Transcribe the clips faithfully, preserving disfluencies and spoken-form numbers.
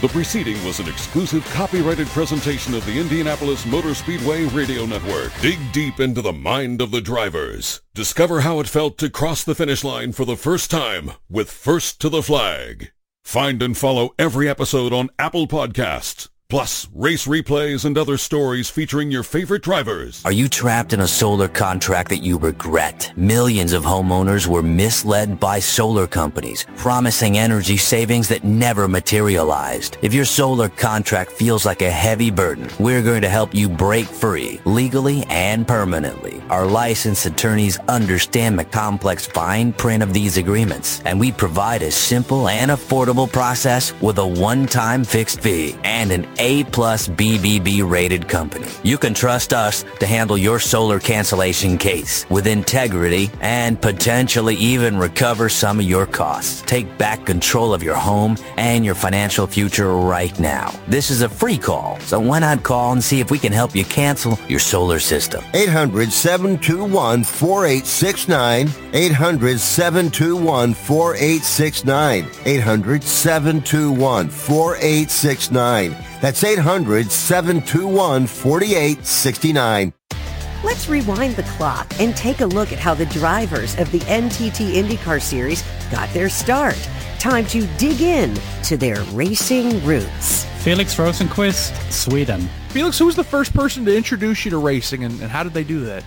The preceding was an exclusive copyrighted presentation of the Indianapolis Motor Speedway Radio Network. Dig deep into the mind of the drivers. Discover how it felt to cross the finish line for the first time with First to the Flag. Find and follow every episode on Apple Podcasts. Plus, race replays and other stories featuring your favorite drivers. Are you trapped in a solar contract that you regret? Millions of homeowners were misled by solar companies, promising energy savings that never materialized. If your solar contract feels like a heavy burden, we're going to help you break free, legally and permanently. Our licensed attorneys understand the complex fine print of these agreements, and we provide a simple and affordable process with a one-time fixed fee and an A-plus B B B rated company. You can trust us to handle your solar cancellation case with integrity and potentially even recover some of your costs. Take back control of your home and your financial future right now. This is a free call, so why not call and see if we can help you cancel your solar system? eight hundred, seven two one, four eight six nine. eight hundred, seven two one, four eight six nine. eight hundred, seven two one, four eight six nine. That's eight hundred, seven two one, four eight six nine. Let's rewind the clock and take a look at how the drivers of the N T T IndyCar Series got their start. Time to dig in to their racing roots. Felix Rosenqvist, Sweden. Felix, who was the first person to introduce you to racing, and, and how did they do that?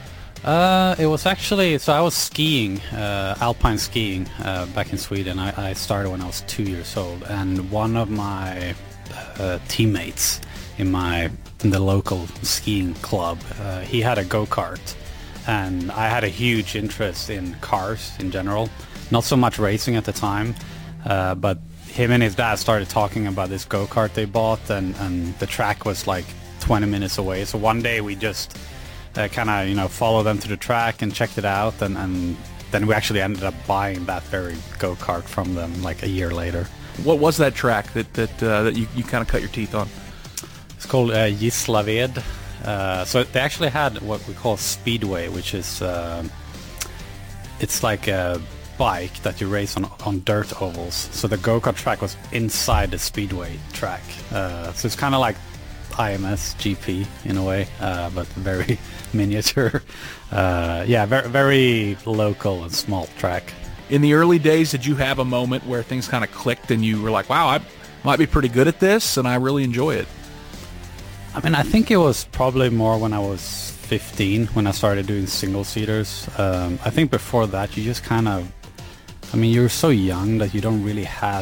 Uh, it was actually, so I was skiing, uh, alpine skiing, uh, back in Sweden. I, I started when I was two years old, and one of my uh, teammates in my in the local skiing club, uh, he had a go-kart, and I had a huge interest in cars in general. Not so much racing at the time, uh, but him and his dad started talking about this go-kart they bought, and, and the track was like twenty minutes away. So one day we just uh, kind of, you know, followed them to the track and checked it out, and, and then we actually ended up buying that very go-kart from them like a year later. What was that track that that uh, that you, you kind of cut your teeth on? It's called uh, Gislaved. Uh, so they actually had what we call speedway, which is uh, it's like a bike that you race on on dirt ovals. So the go-kart track was inside the speedway track. Uh, so it's kind of like I M S G P in a way, uh, but very miniature. Uh, yeah, very very local and small track. In the early days, did you have a moment where things kind of clicked and you were like, wow, I might be pretty good at this and I really enjoy it? I mean, I think it was probably more when I was fifteen, when I started doing single-seaters. Um, I think before that, you just kind of, I mean, you're so young that you don't really have,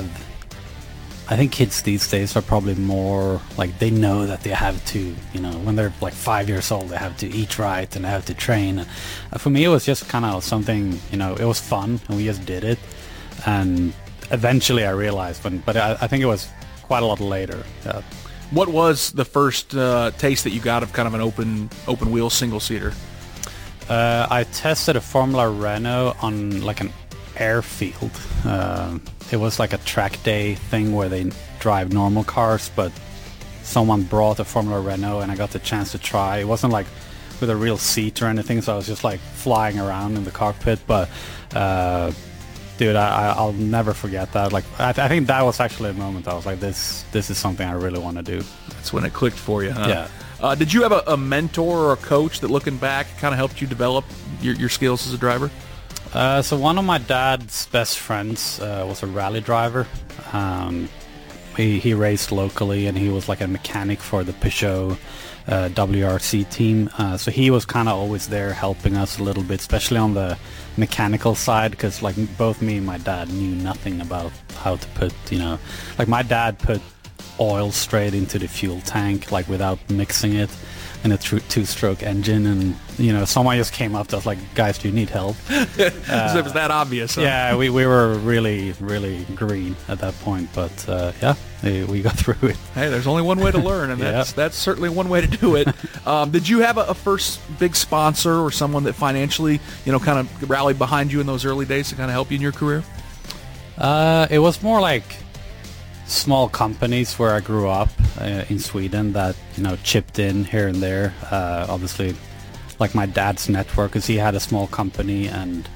I think kids these days are probably more, like, they know that they have to, you know, when they're like five years old, they have to eat right and they have to train. Uh, for me, it was just kind of something, you know, it was fun and we just did it. And eventually I realized, when, but I, I think it was quite a lot later. Uh, What was the first uh, taste that you got of kind of an open open wheel single seater? Uh, I tested a Formula Renault on like an airfield. Uh, it was like a track day thing where they drive normal cars, but someone brought a Formula Renault and I got the chance to try. It wasn't like with a real seat or anything, so I was just like flying around in the cockpit. But uh, dude, I, I'll never forget that. Like, I, th- I think that was actually a moment I was like, this this is something I really want to do. That's when it clicked for you, huh? Yeah. Uh, did you have a, a mentor or a coach that, looking back, kind of helped you develop your, your skills as a driver? Uh, so one of my dad's best friends uh, was a rally driver. Um, he, he raced locally, and he was like a mechanic for the Peugeot uh, W R C team. Uh, so he was kind of always there helping us a little bit, especially on the mechanical side, because like both me and my dad knew nothing about how to put, you know, like my dad put oil straight into the fuel tank, like without mixing it, in a tr- two-stroke engine, and you know, someone just came up to us like, guys, do you need help? uh, it was that obvious, huh? Yeah, we, we were really, really green at that point, but uh, yeah, we got through it. Hey, there's only one way to learn, and that's yeah. that's certainly one way to do it. Um, did you have a, a first big sponsor or someone that financially, you know, kind of rallied behind you in those early days to kind of help you in your career? Uh, it was more like small companies where I grew up uh, in Sweden that, you know, chipped in here and there. Uh, obviously, like my dad's network, because he had a small company, and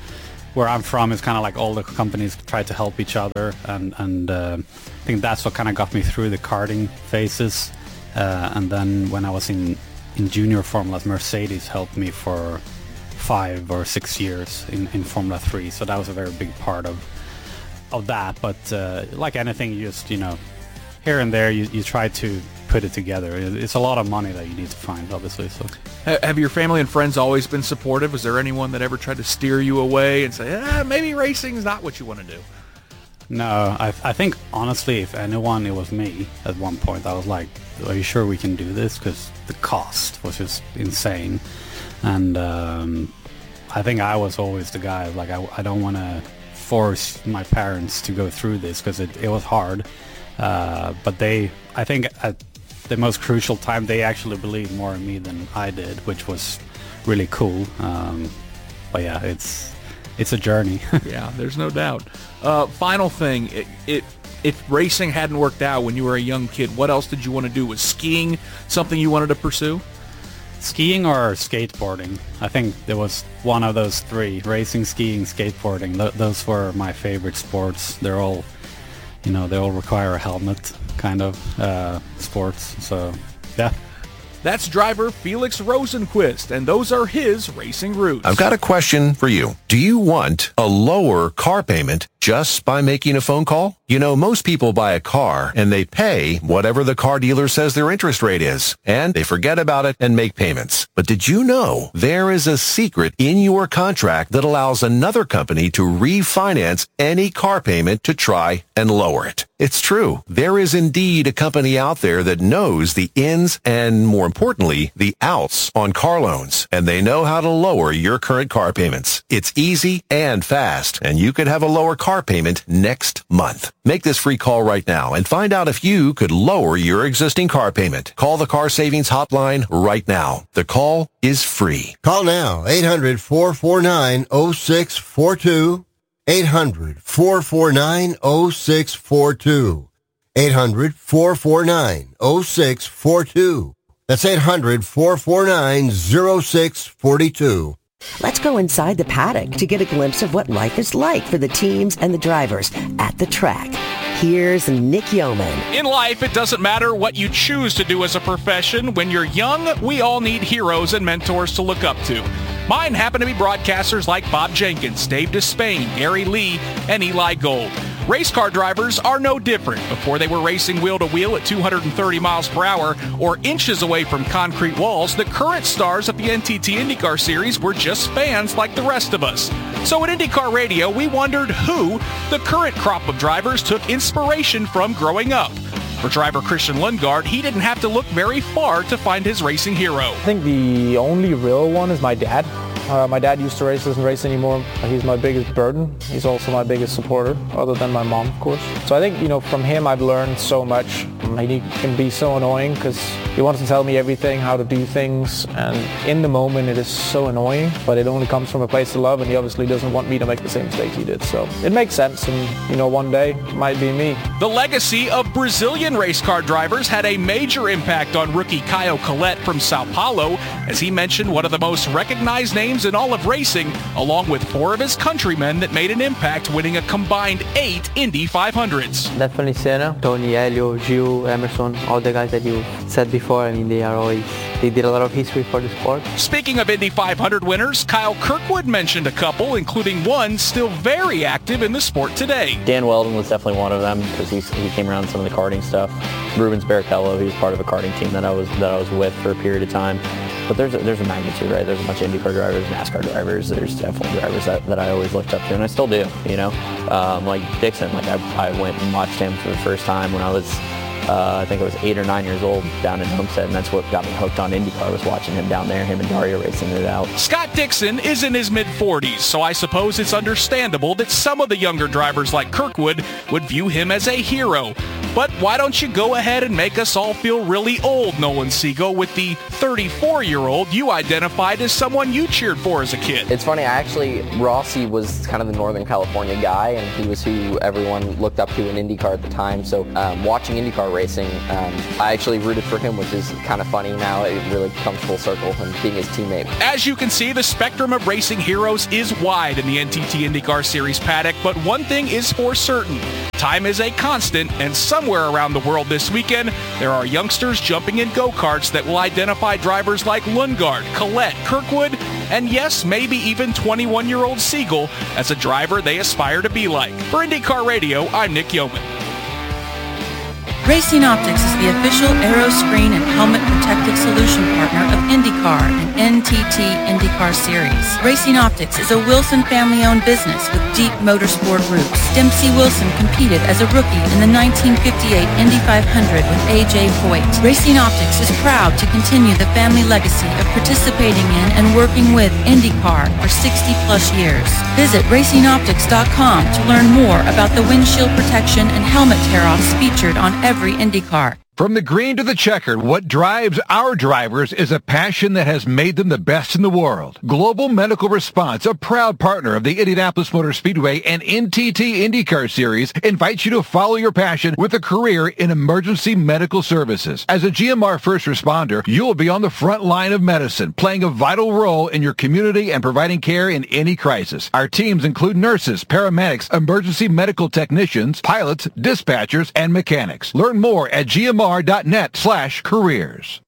where I'm from, is kind of like all the companies try to help each other, and and uh, I think that's what kind of got me through the karting phases. Uh, and then when I was in in junior Formula, Mercedes helped me for five or six years in, in Formula three, so that was a very big part of of that. But uh, like anything, you just, you know, here and there you, you try to put it together. It's a lot of money that you need to find, obviously. So, have your family and friends always been supportive? Was there anyone that ever tried to steer you away and say, ah, maybe racing's not what you want to do? No, I, I think honestly, if anyone, it was me. At one point, I was like, "Are you sure we can do this?" Because the cost was just insane, and um, I think I was always the guy like, I, I don't want to force my parents to go through this, because it, it was hard. Uh, but they, I think at the most crucial time, they actually believed more in me than I did, which was really cool. Um, but yeah, it's it's a journey. Yeah, there's no doubt. Uh, final thing, it, it, if racing hadn't worked out when you were a young kid, what else did you want to do? Was skiing something you wanted to pursue? Skiing or skateboarding. I think there was one of those three: racing, skiing, skateboarding. Th- those were my favorite sports. They're all, you know, they all require a helmet, kind of, uh, sports. So, yeah. That's driver Felix Rosenqvist, and those are his racing roots. I've got a question for you. Do you want a lower car payment just by making a phone call? You know, most people buy a car and they pay whatever the car dealer says their interest rate is, and they forget about it and make payments. But did you know there is a secret in your contract that allows another company to refinance any car payment to try and lower it? It's true. There is indeed a company out there that knows the ins and, more importantly, the outs on car loans, and they know how to lower your current car payments. It's easy and fast, and you could have a lower car payment next month. Make this free call right now and find out if you could lower your existing car payment. Call the Car Savings Hotline right now. The call is free. Call now, eight hundred, four four nine, oh six four two. eight hundred, four four nine, oh six four two. eight hundred, four four nine, oh six four two. That's eight hundred, four four nine, oh six four two. Let's go inside the paddock to get a glimpse of what life is like for the teams and the drivers at the track. Here's Nick Yeoman. In life, it doesn't matter what you choose to do as a profession. When you're young, we all need heroes and mentors to look up to. Mine happen to be broadcasters like Bob Jenkins, Dave Despain, Gary Lee, and Eli Gold. Race car drivers are no different. Before they were racing wheel-to-wheel at two hundred thirty miles per hour or inches away from concrete walls, the current stars of the N T T IndyCar Series were just fans like the rest of us. So at IndyCar Radio, we wondered who the current crop of drivers took inspiration from growing up. For driver Christian Lundgaard, he didn't have to look very far to find his racing hero. I think the only real one is my dad. Uh, my dad used to race, doesn't race anymore. He's my biggest burden. He's also my biggest supporter, other than my mom, of course. So I think, you know, from him I've learned so much. He can be so annoying because he wants to tell me everything, how to do things, and in the moment it is so annoying, but it only comes from a place of love, and he obviously doesn't want me to make the same mistake he did. So it makes sense, and, you know, one day it might be me. The legacy of Brazilian race car drivers had a major impact on rookie Caio Collet from Sao Paulo, as he mentioned one of the most recognized names in all of racing, along with four of his countrymen that made an impact, winning a combined eight Indy five hundreds. Definitely Senna, Tony, Helio, Gil, Emerson, all the guys that you said before. I mean, they are always, they did a lot of history for the sport. Speaking of Indy five hundred winners, Kyle Kirkwood mentioned a couple, including one still very active in the sport today. Dan Weldon was definitely one of them because he, he came around some of the karting stuff. Rubens Barrichello, he was part of a karting team that I was that I was with for a period of time. But there's a, there's a magnitude, right? There's a bunch of IndyCar drivers, NASCAR drivers. There's F one drivers that, that I always looked up to, and I still do, you know? Um, like Dixon, like I, I went and watched him for the first time when I was, uh, I think I was eight or nine years old down in Homestead, and that's what got me hooked on IndyCar, was watching him down there, him and Dario racing it out. Scott Dixon is in his mid forties, so I suppose it's understandable that some of the younger drivers like Kirkwood would view him as a hero. But why don't you go ahead and make us all feel really old, Nolan Siegel, with the thirty-four-year-old you identified as someone you cheered for as a kid? It's funny, I actually, Rossi was kind of the Northern California guy, and he was who everyone looked up to in IndyCar at the time. So um, watching IndyCar racing, um, I actually rooted for him, which is kind of funny now. It really comes full circle and being his teammate. As you can see, the spectrum of racing heroes is wide in the N T T IndyCar Series paddock, but one thing is for certain. Time is a constant, and somewhere around the world this weekend, there are youngsters jumping in go-karts that will identify drivers like Lundgaard, Collette, Kirkwood, and yes, maybe even twenty-one-year-old Siegel as a driver they aspire to be like. For IndyCar Radio, I'm Nick Yeoman. Racing Optics is the official aero screen and helmet protective solution partner of IndyCar and N T T IndyCar Series. Racing Optics is a Wilson family-owned business with deep motorsport roots. Dempsey Wilson competed as a rookie in the nineteen fifty-eight Indy five hundred with A J Foyt. Racing Optics is proud to continue the family legacy of participating in and working with IndyCar for sixty plus years. Visit racing optics dot com to learn more about the windshield protection and helmet tear-offs featured on every IndyCar. From the green to the checkered, what drives our drivers is a passion that has made them the best in the world. Global Medical Response, a proud partner of the Indianapolis Motor Speedway and N T T IndyCar Series, invites you to follow your passion with a career in emergency medical services. As a G M R first responder, you will be on the front line of medicine, playing a vital role in your community and providing care in any crisis. Our teams include nurses, paramedics, emergency medical technicians, pilots, dispatchers, and mechanics. Learn more at G M R dot net slash careers.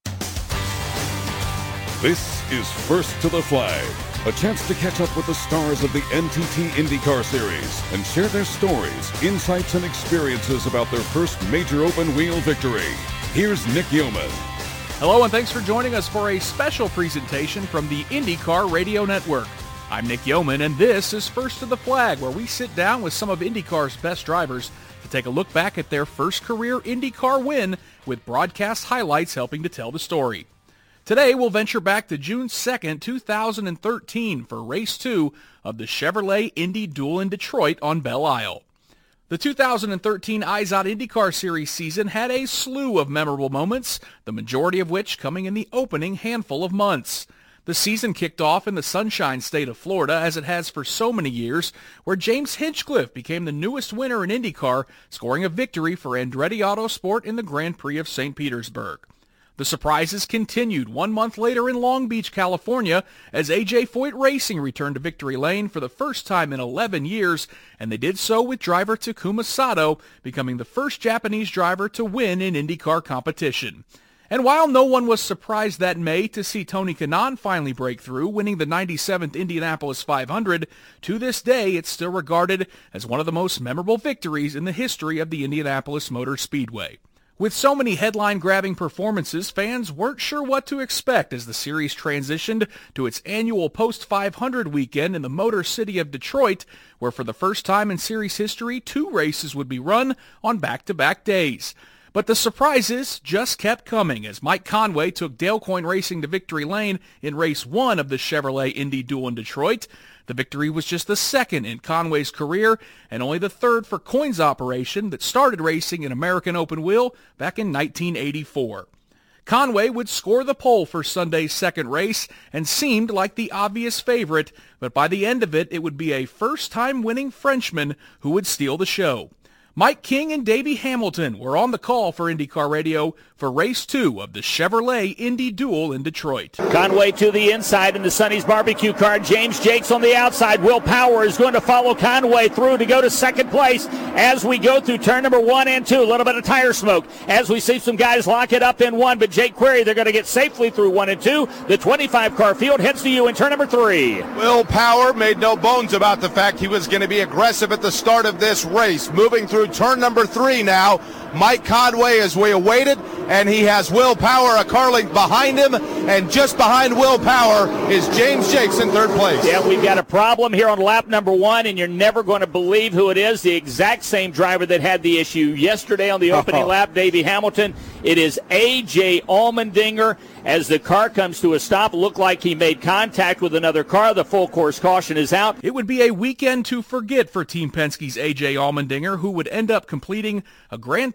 This is First to the Flag, a chance to catch up with the stars of the N T T IndyCar Series and share their stories, insights, and experiences about their first major open-wheel victory. Here's Nick Yeoman. Hello, and thanks for joining us for a special presentation from the IndyCar Radio Network. I'm Nick Yeoman, and this is First to the Flag, where we sit down with some of IndyCar's best drivers to take a look back at their first career IndyCar win, with broadcast highlights helping to tell the story. Today, we'll venture back to June second, two thousand thirteen for Race two of the Chevrolet Indy Duel in Detroit on Belle Isle. The two thousand thirteen IZOD IndyCar Series season had a slew of memorable moments, the majority of which coming in the opening handful of months. The season kicked off in the Sunshine State of Florida, as it has for so many years, where James Hinchcliffe became the newest winner in IndyCar, scoring a victory for Andretti Autosport in the Grand Prix of Saint Petersburg. The surprises continued one month later in Long Beach, California, as A J Foyt Racing returned to victory lane for the first time in eleven years, and they did so with driver Takuma Sato becoming the first Japanese driver to win in IndyCar competition. And while no one was surprised that May to see Tony Kanaan finally break through, winning the ninety-seventh Indianapolis five hundred, to this day it's still regarded as one of the most memorable victories in the history of the Indianapolis Motor Speedway. With so many headline-grabbing performances, fans weren't sure what to expect as the series transitioned to its annual post five hundred weekend in the Motor City of Detroit, where for the first time in series history, two races would be run on back-to-back days. But the surprises just kept coming as Mike Conway took Dale Coyne Racing to victory lane in Race one of the Chevrolet Indy Duel in Detroit. The victory was just the second in Conway's career and only the third for Coyne's operation that started racing in American Open Wheel back in nineteen eighty-four. Conway would score the pole for Sunday's second race and seemed like the obvious favorite, but by the end of it, it would be a first-time winning Frenchman who would steal the show. Mike King and Davey Hamilton were on the call for IndyCar Radio for Race two of the Chevrolet Indy Duel in Detroit. Conway to the inside in the Sonny's barbecue car. James Jakes on the outside. Will Power is going to follow Conway through to go to second place as we go through turn number one and two. A little bit of tire smoke as we see some guys lock it up in one, but Jake Query, they're going to get safely through one and two. The twenty-five car field heads to you in turn number three. Will Power made no bones about the fact he was going to be aggressive at the start of this race. Moving through turn number three now. Mike Conway, as we awaited, and he has Will Power, a car length behind him, and just behind Will Power is James Jakes in third place. Yeah, we've got a problem here on lap number one, and you're never going to believe who it is. The exact same driver that had the issue yesterday on the opening lap, Davey Hamilton. It is A J Allmendinger. As the car comes to a stop, looked like he made contact with another car. The full course caution is out. It would be a weekend to forget for Team Penske's A J Allmendinger, who would end up completing a grand total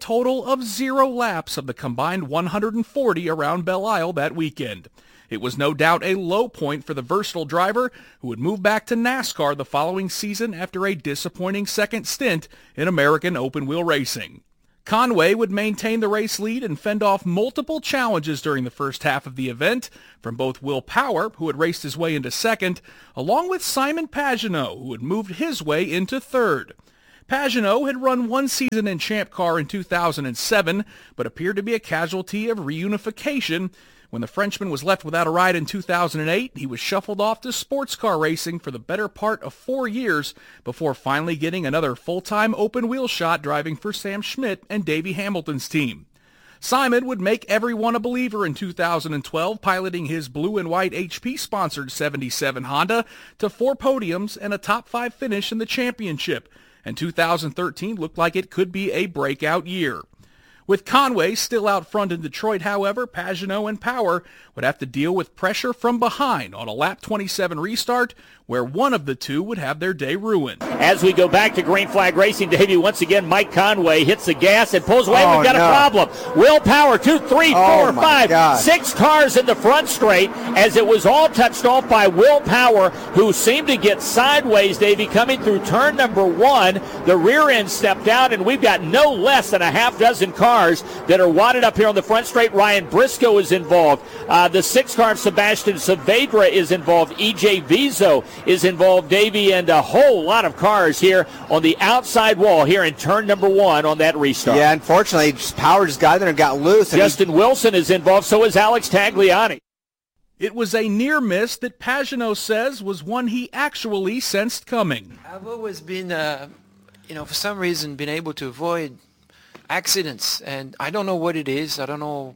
total of zero laps of the combined one hundred forty around Belle Isle that weekend. It was no doubt a low point for the versatile driver who would move back to NASCAR the following season after a disappointing second stint in American open-wheel racing. Conway would maintain the race lead and fend off multiple challenges during the first half of the event from both Will Power, who had raced his way into second, along with Simon Pagenaud, who had moved his way into third. Pagenaud had run one season in Champ Car in two thousand seven, but appeared to be a casualty of reunification. When the Frenchman was left without a ride in two thousand eight, he was shuffled off to sports car racing for the better part of four years before finally getting another full-time open-wheel shot driving for Sam Schmidt and Davey Hamilton's team. Simon would make everyone a believer in two thousand twelve, piloting his blue and white H P-sponsored seventy-seven Honda to four podiums and a top five finish in the championship, and two thousand thirteen looked like it could be a breakout year. With Conway still out front in Detroit, however, Pagenaud and Power would have to deal with pressure from behind on a lap twenty-seven restart, where one of the two would have their day ruined. As we go back to Green Flag Racing, Davey, once again, Mike Conway hits the gas and pulls away. Oh, We've got no. a problem. Will Power, two, three, Oh, four, my five, God. six cars in the front straight, as it was all touched off by Will Power, who seemed to get sideways, Davey, coming through turn number one. The rear end stepped out, and we've got no less than a half dozen cars that are wadded up here on the front straight. Ryan Briscoe is involved. Uh, the six car of Sebastian Saavedra is involved. E J Vizo is involved, Davey, and a whole lot of cars here on the outside wall here in turn number one on that restart. Yeah, unfortunately, just Power just got in there and got loose. And Justin he... Wilson is involved, so is Alex Tagliani. It was a near miss that Pagenaud says was one he actually sensed coming. I've always been, uh, you know, for some reason, been able to avoid accidents, and I don't know what it is. I don't know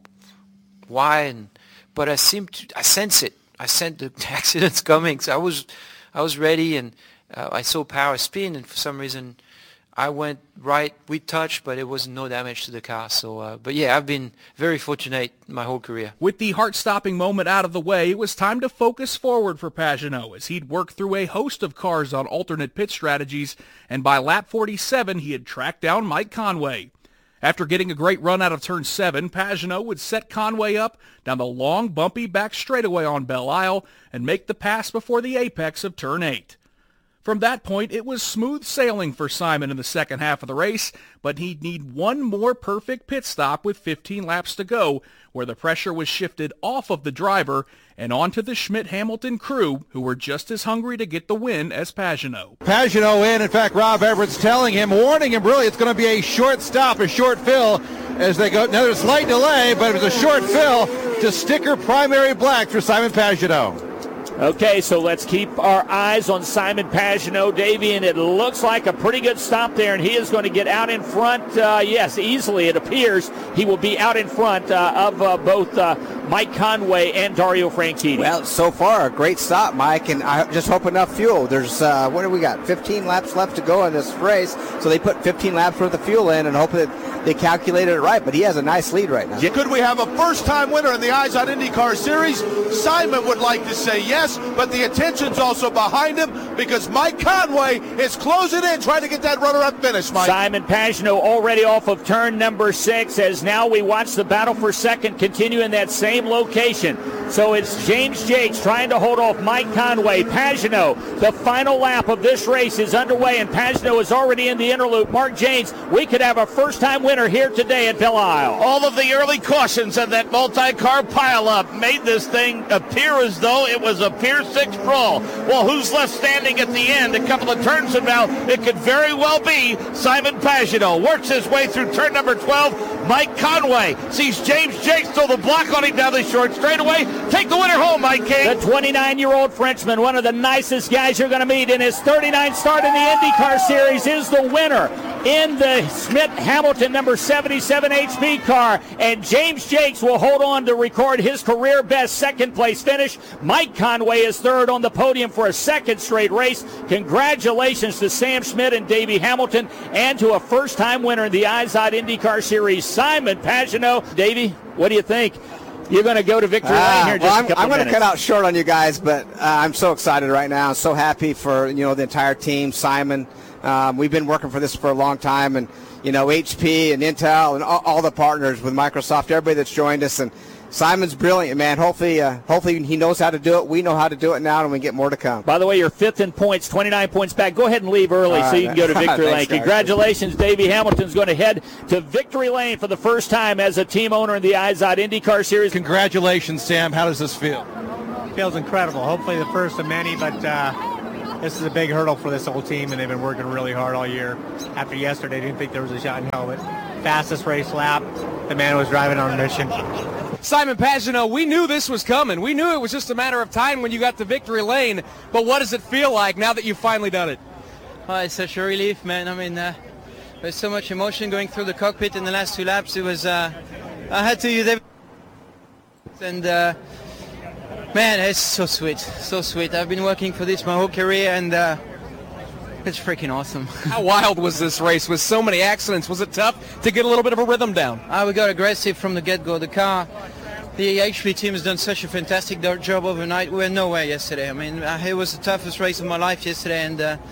why, and but I seem to, I sense it. I sense the accidents coming. So I was, I was ready, and uh, I saw Power spin, and for some reason, I went right. We touched, but it was no damage to the car. So, uh, but yeah, I've been very fortunate my whole career. With the heart-stopping moment out of the way, it was time to focus forward for Pagenaud as he'd worked through a host of cars on alternate pit strategies, and by lap forty-seven, he had tracked down Mike Conway. After getting a great run out of turn seven, Pagenaud would set Conway up down the long, bumpy back straightaway on Belle Isle and make the pass before the apex of turn eight. From that point, it was smooth sailing for Simon in the second half of the race, but he'd need one more perfect pit stop with fifteen laps to go, where the pressure was shifted off of the driver and onto the Schmidt-Hamilton crew, who were just as hungry to get the win as Pagenaud. Pagenaud in. In fact, Rob Everett's telling him, warning him, really, it's going to be a short stop, a short fill as they go. Now, there's a slight delay, but it was a short fill to sticker primary black for Simon Pagenaud. Okay, so let's keep our eyes on Simon Pagenaud, Davey, and it looks like a pretty good stop there, and he is going to get out in front. Uh, yes, easily, it appears he will be out in front uh, of uh, both uh, Mike Conway and Dario Franchitti. Well, so far, a great stop, Mike, and I just hope enough fuel. There's, uh, what do we got, fifteen laps left to go in this race, so they put fifteen laps worth of fuel in and hope that they calculated it right, but he has a nice lead right now. Could we have a first-time winner in the Eyes on IndyCar Series? Simon would like to say yes, but the attention's also behind him because Mike Conway is closing in, trying to get that runner-up finish, Mike. Simon Pagenaud already off of turn number six, as now we watch the battle for second continue in that same location. So it's James Jakes trying to hold off Mike Conway. Pagenaud, the final lap of this race is underway, and Pagenaud is already in the interloop. Mark James, we could have a first-time winner here today at Belle Isle. All of the early cautions of that multi-car pileup made this thing appear as though it was a Pier six brawl. Well, who's left standing at the end? A couple of turns from now, it could very well be Simon Pagenaud. Works his way through turn number twelve. Mike Conway sees James Jakes throw the block on him down the short straightaway. Take the winner home, Mike King. The twenty-nine-year-old Frenchman, one of the nicest guys you're going to meet in his thirty-ninth start in the IndyCar Series, is the winner in the Schmidt-Hamilton number seventy-seven H P car, and James Jakes will hold on to record his career best second place finish. Mike Conway is third on the podium for a second straight race. Congratulations to Sam Schmidt and Davey Hamilton, and to a first-time winner in the Izod IndyCar Series, Simon Pagenaud. Davey, what do you think? You're going to go to victory lane uh, here in well, just I'm, a couple I'm going to cut out short on you guys, but uh, I'm so excited right now. I'm so happy for, you know, the entire team, Simon. Um, we've been working for this for a long time, and you know, H P and Intel and all, all the partners with Microsoft, everybody that's joined us. And Simon's brilliant, man. Hopefully, uh, hopefully he knows how to do it. We know how to do it now, and we get more to come. By the way, you're fifth in points, twenty-nine points back. Go ahead and leave early All so you right. can go to Victory Thanks, Lane. guys. Congratulations, Davey Hamilton's going to head to Victory Lane for the first time as a team owner in the IZOD IndyCar Series. Congratulations, Sam. How does this feel? Feels incredible. Hopefully the first of many, but uh, this is a big hurdle for this whole team, and they've been working really hard all year. After yesterday, didn't think there was a shot in hell, but fastest race lap, the man was driving on a mission. Simon Pagenaud, we knew this was coming. We knew it was just a matter of time when you got to Victory Lane, but what does it feel like now that you've finally done it? Oh, it's such a relief, man. I mean, uh, there's so much emotion going through the cockpit in the last two laps. It was, uh, I had to use everything. And, uh, man, it's so sweet, so sweet. I've been working for this my whole career, and uh, it's freaking awesome. How wild was this race with so many accidents? Was it tough to get a little bit of a rhythm down? Uh, we got aggressive from the get-go. The car, the H P team has done such a fantastic job overnight. We were nowhere yesterday. I mean, uh, it was the toughest race of my life yesterday, and uh,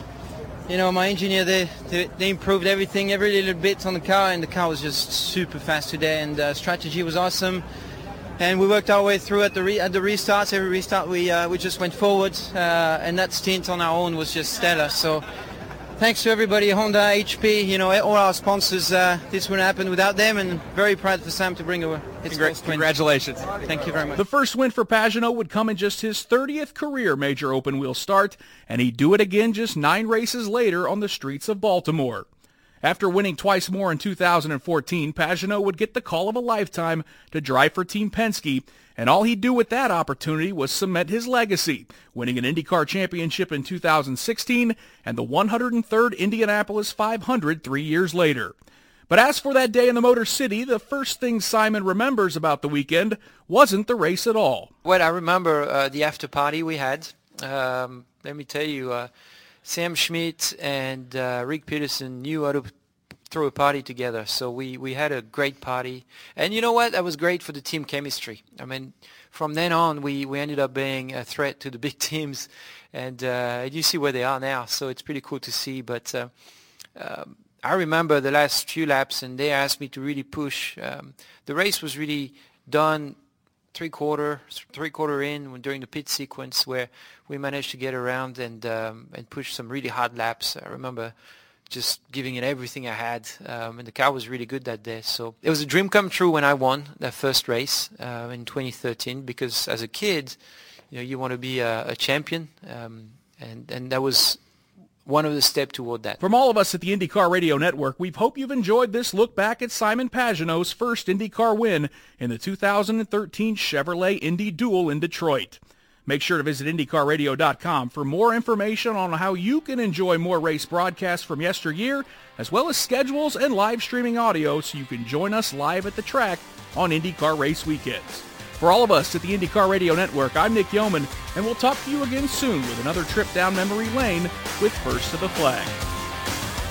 you know, my engineer, they, they they improved everything, every little bit on the car, and the car was just super fast today, and uh, strategy was awesome. And we worked our way through at the re- at the restarts. Every restart, we uh, we just went forward, uh, and that stint on our own was just stellar. So, thanks to everybody, Honda, H P, you know, all our sponsors. Uh, this wouldn't happen without them, and very proud for Sam to bring a his Congra- first win. congratulations. Thank you very much. The first win for Pagenaud would come in just his thirtieth career major open wheel start, and he'd do it again just nine races later on the streets of Baltimore. After winning twice more in two thousand fourteen, Pagenaud would get the call of a lifetime to drive for Team Penske, and all he'd do with that opportunity was cement his legacy, winning an IndyCar championship in two thousand sixteen and the one hundred third Indianapolis five hundred three years later. But as for that day in the Motor City, the first thing Simon remembers about the weekend wasn't the race at all. Well, I remember uh, the after party we had. Um, let me tell you, uh, Sam Schmidt and uh, Rick Peterson knew how to throw a party together. So we, we had a great party. And you know what? That was great for the team chemistry. I mean, from then on, we, we ended up being a threat to the big teams. And uh, you see where they are now. So it's pretty cool to see. But uh, um, I remember the last few laps, and they asked me to really push. Um, the race was really done three quarter three quarter in during the pit sequence, where we managed to get around and um, and push some really hard laps. I remember just giving it everything I had, um, and the car was really good that day. So it was a dream come true when I won that first race uh, in twenty thirteen, because as a kid, you know, you want to be a, a champion, um, and and that was one of the steps toward that. From all of us at the IndyCar Radio Network, we hope you've enjoyed this look back at Simon Pagenaud's first IndyCar win in the two thousand thirteen Chevrolet Indy Duel in Detroit. Make sure to visit Indy Car Radio dot com for more information on how you can enjoy more race broadcasts from yesteryear, as well as schedules and live streaming audio so you can join us live at the track on IndyCar race weekends. For all of us at the IndyCar Radio Network, I'm Nick Yeoman, and we'll talk to you again soon with another trip down memory lane with First to the Flag.